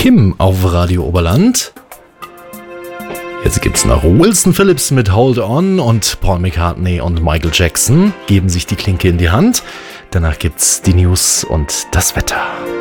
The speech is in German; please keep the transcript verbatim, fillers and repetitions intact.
Kim auf Radio Oberland. Jetzt gibt's noch Wilson Phillips mit Hold On und Paul McCartney und Michael Jackson geben sich die Klinke in die Hand. Danach gibt's die News und das Wetter.